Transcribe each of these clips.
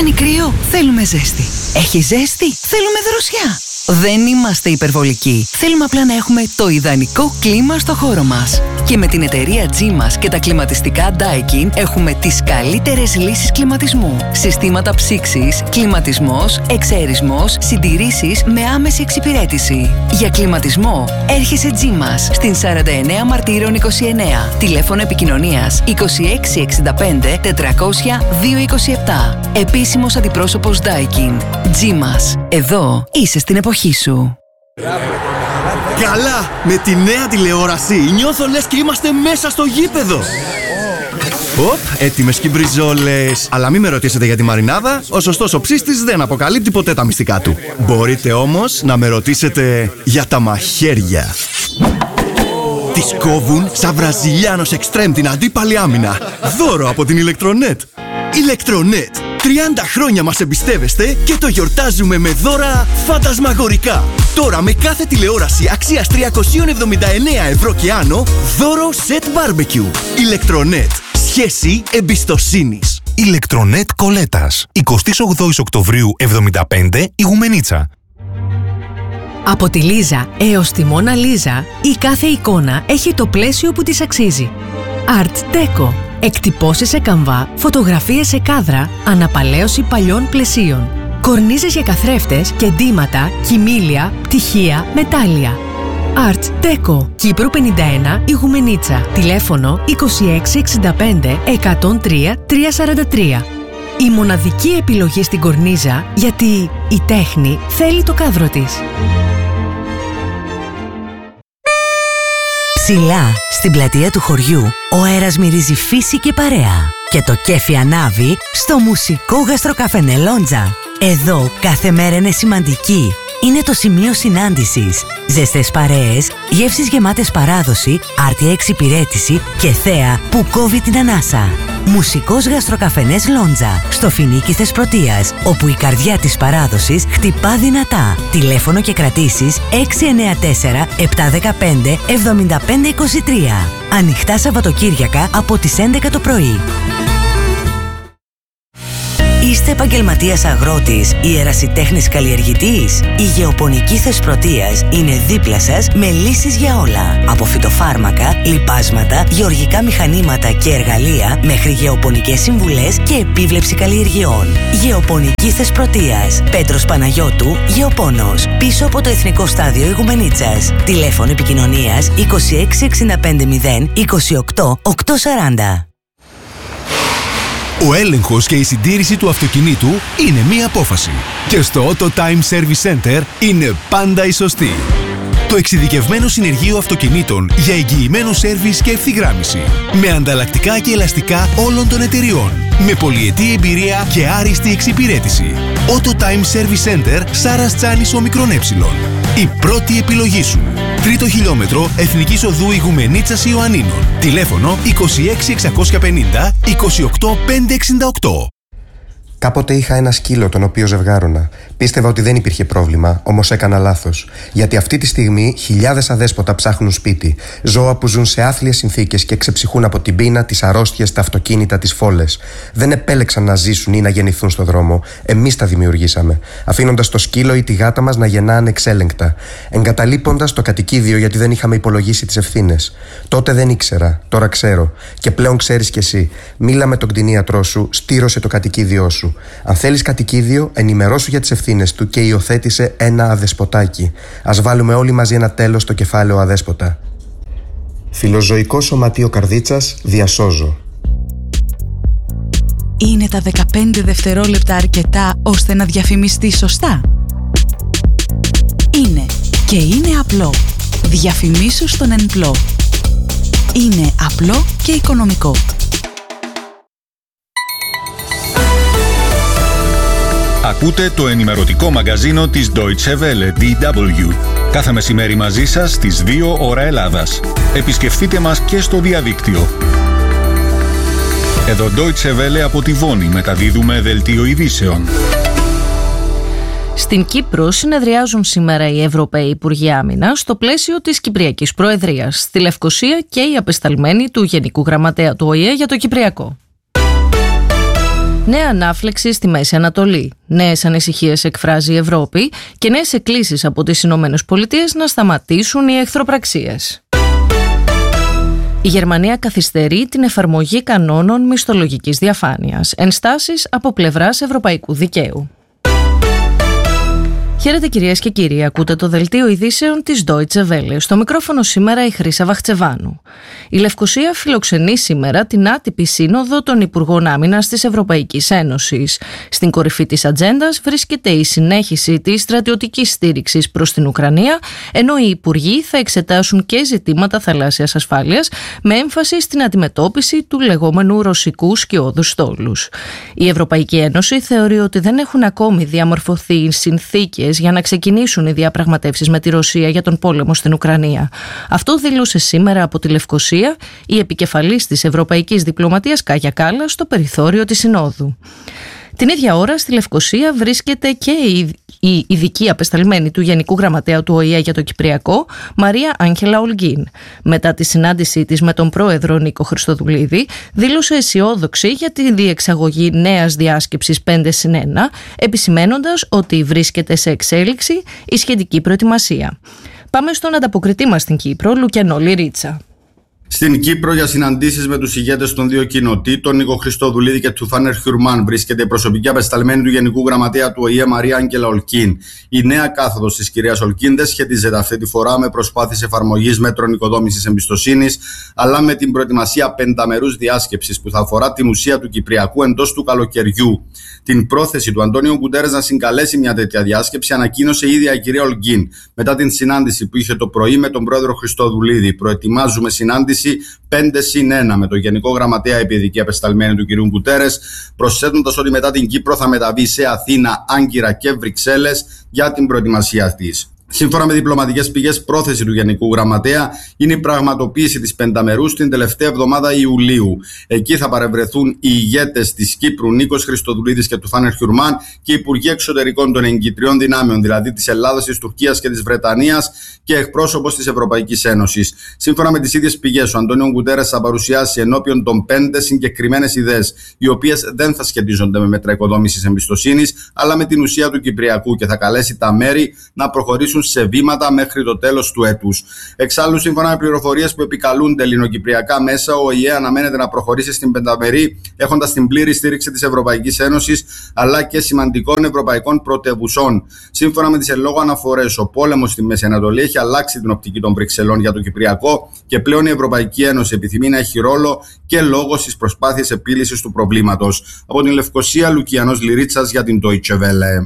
Κάνει κρύο, θέλουμε ζέστη. Έχει ζέστη, θέλουμε δροσιά. Δεν είμαστε υπερβολικοί. Θέλουμε απλά να έχουμε το ιδανικό κλίμα στο χώρο μας. Και με την εταιρεία G-MAS και τα κλιματιστικά Daikin έχουμε τις καλύτερες λύσεις κλιματισμού. Συστήματα ψήξης, κλιματισμός, εξαερισμός, συντηρήσεις με άμεση εξυπηρέτηση. Για κλιματισμό έρχεσαι G-MAS στην 49 Μαρτύρων 29. Τηλέφωνο επικοινωνίας 2665 400 227. Επίσημος αντιπρόσωπος Daikin. G-MAS. Εδώ είσαι στην εποχή σου. Καλά! Με τη νέα τηλεόραση νιώθω λες και είμαστε μέσα στο γήπεδο. Οπ, έτοιμες και μπριζόλες. Αλλά μην με ρωτήσετε για τη μαρινάδα. Ο σωστός οψίστης δεν αποκαλύπτει ποτέ τα μυστικά του. Μπορείτε όμως να με ρωτήσετε για τα μαχαίρια. Τις κόβουν σαν Βραζιλιάνος εξτρέμ την αντίπαλη άμυνα. Δώρο από την Ηλεκτρονέτ. Ηλεκτρονέτ. 30 χρόνια μας εμπιστεύεστε και το γιορτάζουμε με δώρα φαντασμαγορικά. Τώρα με κάθε τηλεόραση αξίας 379 ευρώ και άνω, δώρο set barbecue. Ηλεκτρονέτ. Σχέση εμπιστοσύνης. Ηλεκτρονέτ Κολέτας. 28 Οκτωβρίου 75, Ιγουμενίτσα. Από τη Λίζα έως τη Μόνα Λίζα, η κάθε εικόνα έχει το πλαίσιο που της αξίζει. Art Deco. Εκτυπώσεις σε καμβά, φωτογραφίες σε κάδρα, αναπαλαίωση παλιών πλαισίων. Κορνίζες για καθρέφτες και ντύματα, κοιμήλια, πτυχία, μετάλλια. Art Deco. Κύπρου 51, Ιγουμενίτσα. Τηλέφωνο 2665 103 343. Η μοναδική επιλογή στην κορνίζα, γιατί η τέχνη θέλει το κάδρο της. Ψηλά, στην πλατεία του χωριού, ο αέρας μυρίζει φύση και παρέα. Και το κέφι ανάβει στο μουσικό γαστροκαφενέ Λόντζα. Εδώ κάθε μέρα είναι σημαντική. Είναι το σημείο συνάντησης. Ζεστές παρέες, γεύσεις γεμάτες παράδοση, άρτια εξυπηρέτηση και θέα που κόβει την ανάσα. Μουσικός γαστροκαφενές Λόντζα, στο Φινίκι Θεσπρωτείας, όπου η καρδιά της παράδοσης χτυπά δυνατά. Τηλέφωνο και κρατήσεις 694 715 7523. Ανοιχτά Σαββατοκύριακα από τις 11 το πρωί. Είστε επαγγελματίας αγρότης ή ερασιτέχνης καλλιεργητής? Η Γεωπονική Θεσπρωτείας είναι δίπλα σας με λύσεις για όλα. Από φυτοφάρμακα, λιπάσματα, γεωργικά μηχανήματα και εργαλεία μέχρι γεωπονικές συμβουλές και επίβλεψη καλλιεργειών. Γεωπονική Θεσπρωτείας. Πέτρος Παναγιώτου, Γεωπόνος. Πίσω από το Εθνικό Στάδιο Ιγουμενίτσας. Τηλέφωνο επικοινωνίας 2665 28 840. Ο έλεγχος και η συντήρηση του αυτοκινήτου είναι μία απόφαση. Και στο Auto Time Service Center είναι πάντα η σωστή. Το εξειδικευμένο συνεργείο αυτοκινήτων για εγγυημένο σέρβις και ευθυγράμμιση. Με ανταλλακτικά και ελαστικά όλων των εταιριών. Με πολυετή εμπειρία και άριστη εξυπηρέτηση. Auto Time Service Center, Σάρας Τσάνης Ομικρόν Έψιλον. Η πρώτη επιλογή σου. 3ο χιλιόμετρο Εθνικής Οδού Ιγουμενίτσας Ιωαννίνων. Τηλέφωνο 26650 28568. Κάποτε είχα ένα σκύλο τον οποίο ζευγάρωνα. Πίστευα ότι δεν υπήρχε πρόβλημα, όμως έκανα λάθος. Γιατί αυτή τη στιγμή χιλιάδες αδέσποτα ψάχνουν σπίτι. Ζώα που ζουν σε άθλιες συνθήκες και ξεψυχούν από την πείνα, τις αρρώστιες, τα αυτοκίνητα, τις φόλες. Δεν επέλεξαν να ζήσουν ή να γεννηθούν στον δρόμο. Εμείς τα δημιουργήσαμε. Αφήνοντας το σκύλο ή τη γάτα μας να γεννά ανεξέλεγκτα. Εγκαταλείποντας το κατοικίδιο γιατί δεν είχαμε υπολογίσει τις ευθύνες. Τότε δεν ήξερα, τώρα ξέρω. Και πλέον ξέρεις κι εσύ. Μίλα με τον κτηνίατρό σου, στήρωσε το κατοικίδιό σου. Αν θέλεις κατοικίδιο, ενημερώσου για τις ευθύνες του και υιοθέτησε ένα αδεσποτάκι. Ας βάλουμε όλοι μαζί ένα τέλος στο κεφάλαιο αδέσποτα. Φιλοζωικό Σωματείο Καρδίτσας, διασώζω. Είναι τα 15 δευτερόλεπτα αρκετά ώστε να διαφημιστεί σωστά? Είναι και είναι απλό. Διαφημίσου στον ΕΝΠΛΟ. Είναι απλό και οικονομικό. Ακούτε το ενημερωτικό μαγκαζίνο της Deutsche Welle, DW. Κάθε μεσημέρι μαζί σας στις 2 ώρα Ελλάδας. Επισκεφτείτε μας και στο διαδίκτυο. Εδώ Deutsche Welle από τη Βόνη μεταδίδουμε δελτίο ειδήσεων. Στην Κύπρο συνεδριάζουν σήμερα οι Ευρωπαίοι Υπουργοί Άμυνας στο πλαίσιο της Κυπριακής Προεδρίας. Στη Λευκοσία και οι απεσταλμένοι του Γενικού Γραμματέα του ΟΗΕ για το Κυπριακό. Νέα ανάφλεξη στη Μέση Ανατολή. Νέες ανησυχίες εκφράζει η Ευρώπη και νέες εκκλήσεις από τις Ηνωμένες Πολιτείες να σταματήσουν οι εχθροπραξίες. Η Γερμανία καθυστερεί την εφαρμογή κανόνων μισθολογικής διαφάνειας. Ενστάσεις από πλευράς ευρωπαϊκού δικαίου. Χαίρετε κυρίες και κύριοι, ακούτε το δελτίο ειδήσεων της Deutsche Welle. Στο μικρόφωνο σήμερα η Χρύσα Βαχτσεβάνου. Η Λευκοσία φιλοξενεί σήμερα την άτυπη σύνοδο των Υπουργών Άμυνας της Ευρωπαϊκής Ένωσης. Στην κορυφή της ατζέντας βρίσκεται η συνέχιση της στρατιωτικής στήριξης προς την Ουκρανία, ενώ οι υπουργοί θα εξετάσουν και ζητήματα θαλάσσιας ασφάλειας, με έμφαση στην αντιμετώπιση του λεγόμενου ρωσικού σκιώδους στόλους. Η Ευρωπαϊκή Ένωση θεωρεί ότι δεν έχουν ακόμη διαμορφωθεί συνθήκες για να ξεκινήσουν οι διαπραγματεύσεις με τη Ρωσία για τον πόλεμο στην Ουκρανία. Αυτό δήλωσε σήμερα από τη Λευκοσία η επικεφαλής της Ευρωπαϊκής Διπλωματίας Κάγια Κάλλας στο περιθώριο της Συνόδου. Την ίδια ώρα στη Λευκοσία βρίσκεται και η ειδική απεσταλμένη του Γενικού Γραμματέα του ΟΗΕ για το Κυπριακό, Μαρία Άγγελα Ολγκίν. Μετά τη συνάντησή της με τον πρόεδρο Νίκο Χριστοδουλίδη, δήλωσε αισιόδοξη για τη διεξαγωγή νέας διάσκεψης 5+1, επισημένοντας ότι βρίσκεται σε εξέλιξη η σχετική προετοιμασία. Πάμε στον ανταποκριτή μας στην Κύπρο, Λουκιανό Λυρίτσα. Στην Κύπρο, για συναντήσεις με τους ηγέτες των δύο κοινοτήτων, Νίκο Χριστοδουλίδη και Τουφάνερ Χιουρμάν, βρίσκεται η προσωπική απεσταλμένη του Γενικού Γραμματέα του ΟΗΕ, Μαρία Άγγελα Ολγκίν. Η νέα κάθοδος της κυρίας Ολγκίν δεν σχετίζεται αυτή τη φορά με προσπάθειες εφαρμογής μέτρων οικοδόμησης εμπιστοσύνης, αλλά με την προετοιμασία πενταμερούς διάσκεψης που θα αφορά την ουσία του Κυπριακού εντός του καλοκαιριού. Την πρόθεση του Αντώνιο Γκουντέρες να συγκαλέσει μια τέτοια διάσκεψη ανακοίνωσε η ίδια η κυρία Ολγκίν μετά την συνάντηση που είχε το πρωί με τον πρόεδρο Χριστοδουλίδη. Προετοιμάζουμε συνάντηση 5+1 με τον Γενικό Γραμματέα επιδική απεσταλμένη του κ. Γκουτέρες, προσθέτοντας ότι μετά την Κύπρο θα μεταβεί σε Αθήνα, Άγκυρα και Βρυξέλλες για την προετοιμασία της. Σύμφωνα με διπλωματικές πηγές, πρόθεση του Γενικού Γραμματέα είναι η πραγματοποίηση της πενταμερούς την τελευταία εβδομάδα Ιουλίου. Εκεί θα παρευρεθούν οι ηγέτες της Κύπρου, Νίκος Χριστοδουλίδης και Τουφάνερ Χιουρμάν, και οι υπουργοί εξωτερικών των εγκυτριών δυνάμεων, δηλαδή της Ελλάδας, της Τουρκίας και της Βρετανίας, και εκπρόσωπος της Ευρωπαϊκής Ένωσης. Σύμφωνα με τις ίδιες πηγές, ο Αντώνιο Γκουντέρες θα παρουσιάσει ενώπιον των 5 συγκεκριμένες ιδέες, οι οποίες δεν θα σχετίζονται με μέτρα οικοδόμησης εμπιστοσύνης, αλλά με την ουσία του Κυπριακού, και θα καλέσει τα μέρη να προχωρήσουν σε βήματα μέχρι το τέλος του έτους. Εξάλλου, σύμφωνα με πληροφορίες που επικαλούνται ελληνοκυπριακά μέσα, ο ΟΗΕ αναμένεται να προχωρήσει στην πενταμερή, έχοντας την πλήρη στήριξη της Ευρωπαϊκής Ένωσης αλλά και σημαντικών ευρωπαϊκών πρωτευουσών. Σύμφωνα με τις εν λόγω αναφορές, ο πόλεμος στη Μέση Ανατολή έχει αλλάξει την οπτική των Βρυξελών για το Κυπριακό και πλέον η Ευρωπαϊκή Ένωση επιθυμεί να έχει ρόλο και λόγο στις προσπάθειες επίλυσης του προβλήματος. Από την Λευκοσία, Λουκιανός Λυρίτσας για την Deutsche Welle.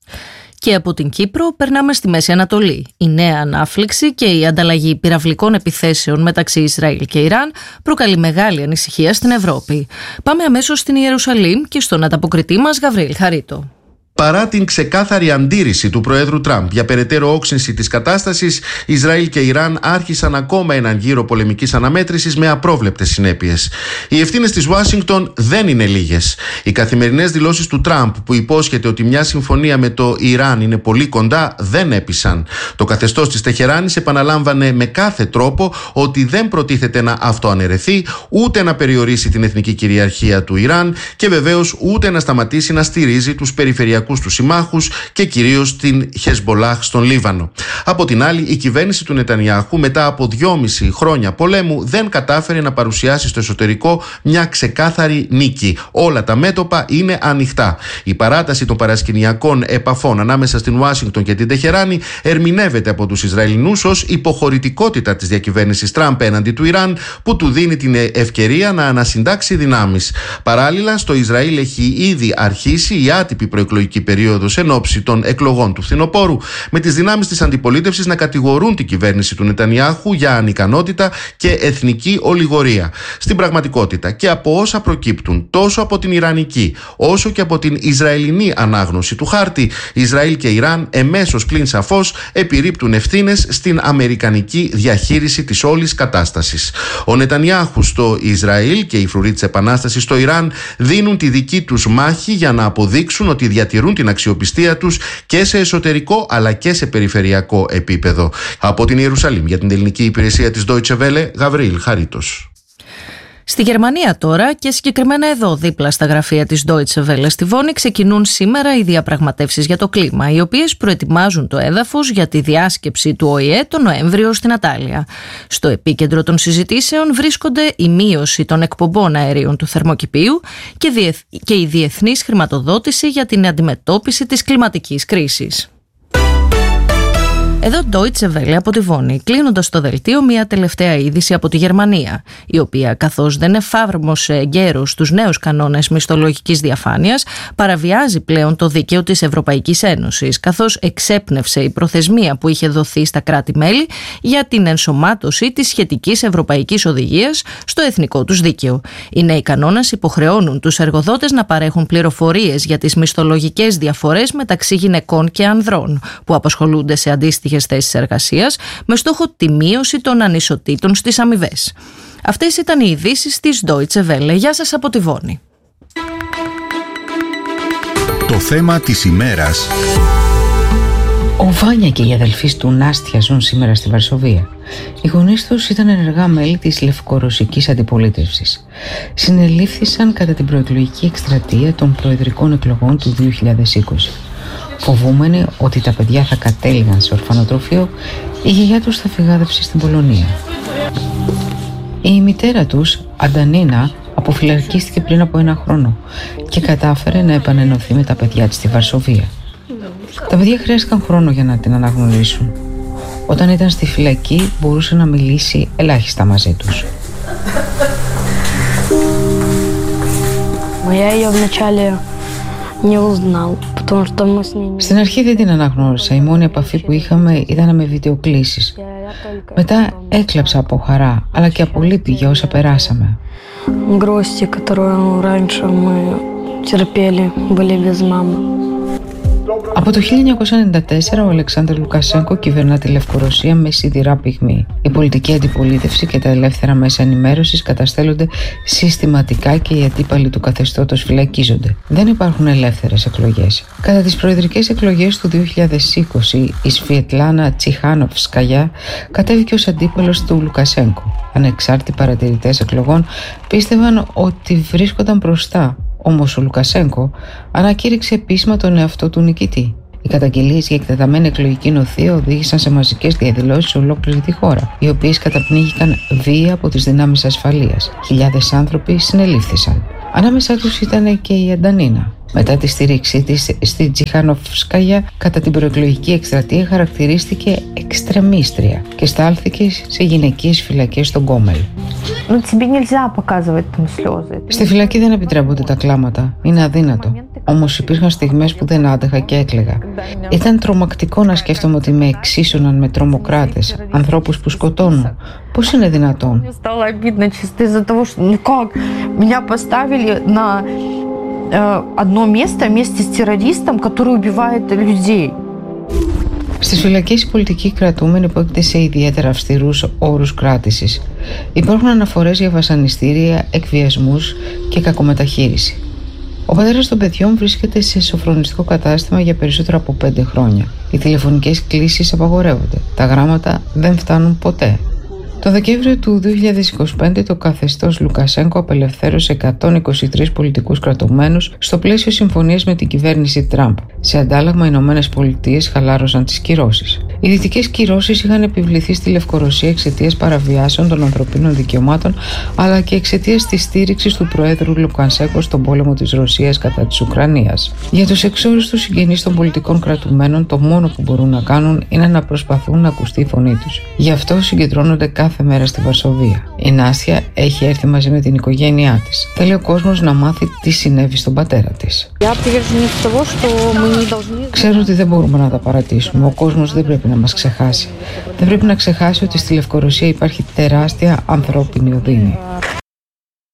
Και από την Κύπρο περνάμε στη Μέση Ανατολή. Η νέα ανάφλεξη και η ανταλλαγή πυραυλικών επιθέσεων μεταξύ Ισραήλ και Ιράν προκαλεί μεγάλη ανησυχία στην Ευρώπη. Πάμε αμέσως στην Ιερουσαλήμ και στον ανταποκριτή μας Γαβρίλ Χαρίτο. Παρά την ξεκάθαρη αντίρρηση του Προέδρου Τραμπ για περαιτέρω όξυνση της κατάστασης, Ισραήλ και Ιράν άρχισαν ακόμα έναν γύρο πολεμικής αναμέτρησης με απρόβλεπτες συνέπειες. Οι ευθύνες της Ουάσιγκτον δεν είναι λίγες. Οι καθημερινές δηλώσεις του Τραμπ, που υπόσχεται ότι μια συμφωνία με το Ιράν είναι πολύ κοντά, δεν έπεισαν. Το καθεστώς της Τεχεράνης επαναλάμβανε με κάθε τρόπο ότι δεν προτίθεται να αυτοαναιρεθεί, ούτε να περιορίσει την εθνική κυριαρχία του Ιράν και βεβαίως ούτε να σταματήσει να στηρίζει τους περιφερειακούς τους συμμάχους και κυρίως την Χεσμπολάχ στον Λίβανο. Από την άλλη, η κυβέρνηση του Νετανιάχου μετά από 2,5 χρόνια πολέμου δεν κατάφερε να παρουσιάσει στο εσωτερικό μια ξεκάθαρη νίκη. Όλα τα μέτωπα είναι ανοιχτά. Η παράταση των παρασκηνιακών επαφών ανάμεσα στην Ουάσιγκτον και την Τεχεράνη ερμηνεύεται από τους Ισραηλινούς ως υποχωρητικότητα της διακυβέρνησης Τραμπ έναντι του Ιράν, που του δίνει την ευκαιρία να ανασυντάξει δυνάμεις. Παράλληλα, στο Ισραήλ έχει ήδη αρχίσει η άτυπη προεκλογική περίοδος εν ώψη των εκλογών του φθινοπόρου, με τις δυνάμεις της αντιπολίτευσης να κατηγορούν την κυβέρνηση του Νετανιάχου για ανικανότητα και εθνική ολιγορία. Στην πραγματικότητα, και από όσα προκύπτουν τόσο από την Ιρανική όσο και από την Ισραηλινή ανάγνωση του χάρτη, Ισραήλ και Ιράν εμέσως πλην σαφώς επιρρύπτουν ευθύνες στην αμερικανική διαχείριση της όλης κατάστασης. Ο Νετανιάχου στο Ισραήλ και οι φρουροί της Επανάστασης στο Ιράν δίνουν τη δική τους μάχη για να αποδείξουν ότι διατηρούν την αξιοπιστία τους και σε εσωτερικό αλλά και σε περιφερειακό επίπεδο. Από την Ιερουσαλήμ για την ελληνική υπηρεσία της Deutsche Welle, Γαβρίλ Χαρίτος. Στη Γερμανία τώρα και συγκεκριμένα εδώ δίπλα στα γραφεία της Deutsche Welle στη Βόνη ξεκινούν σήμερα οι διαπραγματεύσεις για το κλίμα, οι οποίες προετοιμάζουν το έδαφος για τη διάσκεψη του ΟΗΕ τον Νοέμβριο στην Ατάλια. Στο επίκεντρο των συζητήσεων βρίσκονται η μείωση των εκπομπών αερίων του θερμοκηπίου και η διεθνής χρηματοδότηση για την αντιμετώπιση της κλιματικής κρίσης. Εδώ Deutsche Welle από τη Βόνη, κλείνοντας το δελτίο μια τελευταία είδηση από τη Γερμανία, η οποία καθώς δεν εφάρμοσε εγκαίρως τους νέους κανόνες μισθολογικής διαφάνειας, παραβιάζει πλέον το δίκαιο της Ευρωπαϊκής Ένωσης, καθώς εξέπνευσε η προθεσμία που είχε δοθεί στα κράτη-μέλη για την ενσωμάτωση της σχετικής ευρωπαϊκής οδηγίας στο εθνικό τους δίκαιο. Οι νέοι κανόνες υποχρεώνουν τους εργοδότες να παρέχουν πληροφορίες για τις μισθολογικές διαφορές μεταξύ γυναικών και ανδρών που απασχολούνται σε αντίστοιχες θέσεις εργασίας, με στόχο τη μείωση των ανισοτήτων στις αμοιβές. Αυτές ήταν οι ειδήσεις της Deutsche Welle. Γεια σας από τη Βόνη. Το θέμα της ημέρας. Ο Βάνια και οι αδελφοί του Νάστια ζουν σήμερα στη Βαρσοβία. Οι γονείς τους ήταν ενεργά μέλη της λευκορωσικής αντιπολίτευσης. Συνελήφθησαν κατά την προεκλογική εκστρατεία των προεδρικών εκλογών του 2020. Φοβούμενοι ότι τα παιδιά θα κατέληγαν σε ορφανοτροφείο, η γιαγιά τους θα φυγάδευσε στην Πολωνία. Η μητέρα τους, Αντανίνα, αποφυλακίστηκε πριν από 1 χρόνο και κατάφερε να επανενωθεί με τα παιδιά της στη Βαρσοβία. Τα παιδιά χρειάστηκαν χρόνο για να την αναγνωρίσουν. Όταν ήταν στη φυλακή μπορούσε να μιλήσει ελάχιστα μαζί τους. Στην αρχή δεν την αναγνώρισα. Η μόνη επαφή που είχαμε ήταν με βιντεοκλήσεις. Μετά έκλαψα από χαρά, αλλά και από λύπη για όσα περάσαμε. Από το 1994 ο Αλεξάνδρ Λουκασένκο κυβερνά τη Λευκορωσία με σιδηρά πυγμή. Η πολιτική αντιπολίτευση και τα ελεύθερα μέσα ενημέρωσης καταστέλλονται συστηματικά και οι αντίπαλοι του καθεστώτος φυλακίζονται. Δεν υπάρχουν ελεύθερες εκλογές. Κατά τις προεδρικές εκλογές του 2020, η Σβιετλάνα Τσιχάνοφσκαγιά κατέβηκε ως αντίπαλος του Λουκασένκο. Ανεξάρτητοι παρατηρητές εκλογών πίστευαν ότι βρίσκονταν μπροστά. Όμως ο Λουκασένκο ανακήρυξε επίσημα τον εαυτό του νικητή. Οι καταγγελίες για εκτεταμένη εκλογική νοθεία οδήγησαν σε μαζικές διαδηλώσεις σε ολόκληρη τη χώρα, οι οποίες καταπνίγηκαν βία από τις δυνάμεις ασφαλείας. Χιλιάδες άνθρωποι συνελήφθησαν. Ανάμεσά τους ήταν και η Αντανίνα. Μετά τη στήριξή της στη Τσιχάνοφσκαγιά κατά την προεκλογική εκστρατεία χαρακτηρίστηκε εξτρεμίστρια και στάλθηκε σε γυναικείες φυλακές στον Γκόμελ. Στη φυλακή δεν επιτρέπονται τα κλάματα. Είναι αδύνατο. Όμως υπήρχαν στιγμές που δεν άντεχα και έκλαιγα. Ήταν τρομακτικό να σκέφτομαι ότι με εξίσωναν με τρομοκράτες, ανθρώπους που σκοτώνουν. Πώς είναι δυνατόν? Одно место вместе с террористом, который убивает людей. Στις φυλακές οι πολιτικοί κρατούμενοι υπόκειται σε ιδιαίτερα αυστηρούς όρους κράτησης. Υπάρχουν αναφορές για βασανιστήρια, εκβιασμούς και κακομεταχείριση. Ο πατέρας των παιδιών βρίσκεται σε σοφρονιστικό κατάστημα για περισσότερα από 5 χρόνια. Οι τηλεφωνικές κλήσεις απαγορεύονται. Τα γράμματα δεν φτάνουν ποτέ. Το Δεκέμβριο του 2025 το καθεστώς Λουκασένκο απελευθέρωσε 123 πολιτικούς κρατουμένους στο πλαίσιο συμφωνίας με την κυβέρνηση Τραμπ. Σε αντάλλαγμα, οι Ηνωμένες Πολιτείες χαλάρωσαν τις κυρώσεις. Οι δυτικές κυρώσεις είχαν επιβληθεί στη Λευκορωσία εξαιτίας παραβιάσεων των ανθρωπίνων δικαιωμάτων, αλλά και εξαιτίας της στήριξης του Προέδρου Λουκασένκο στον πόλεμο της Ρωσίας κατά της Ουκρανίας. Για τους εξόριστους συγγενείς των πολιτικών κρατουμένων, το μόνο που μπορούν να κάνουν είναι να προσπαθούν να ακουστεί η φωνή τους. Γι' αυτό συγκεντρώνονται κάθε μέρα στη Βαρσοβία. Η Νάστια έχει έρθει μαζί με την οικογένειά της. Θέλει ο κόσμος να μάθει τι συνέβη στον πατέρα της. Ξέρω ότι δεν μπορούμε να τα παρατήσουμε. Ο κόσμος δεν πρέπει να μας ξεχάσει. Δεν πρέπει να ξεχάσει ότι στη Λευκορωσία υπάρχει τεράστια ανθρώπινη οδύνη.